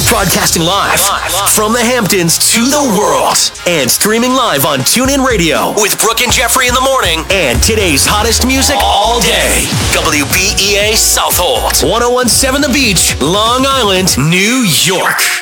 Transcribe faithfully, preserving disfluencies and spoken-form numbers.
Broadcasting live from the Hamptons to the world. And streaming live on TuneIn Radio with Brooke and Jeffrey in the morning and today's hottest music all day. W B E A Southold. one oh one point seven The Beach, Long Island, New York.